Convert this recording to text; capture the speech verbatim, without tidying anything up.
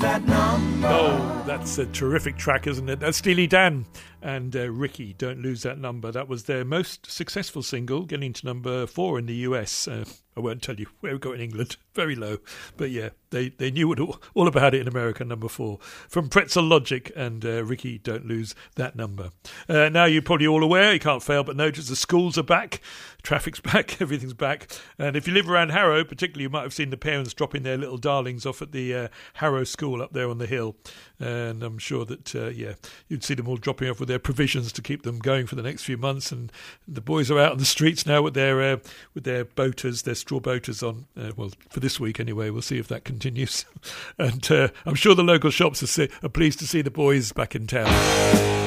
that number. Oh, that's a terrific track, isn't it? That's Steely Dan and uh, Ricky, Don't Lose That Number. That was their most successful single, getting to number four in the U S. Uh, I won't tell you where we got in England, very low. But yeah, they, they knew it all, all about it in America, number four. From Pretzel Logic and uh, Ricky, Don't Lose That Number. Uh, now you're probably all aware, you can't fail but notice the schools are back, traffic's back, everything's back. And if you live around Harrow, particularly, you might have seen the parents dropping their little darlings off at the uh, Harrow School up there on the hill. And I'm sure that, uh, yeah, you'd see them all dropping off with their provisions to keep them going for the next few months. And the boys are out on the streets now with their uh, with their boaters, their straw boaters on. Uh, well, for this week anyway, we'll see if that continues. And uh, I'm sure the local shops are, see- are pleased to see the boys back in town.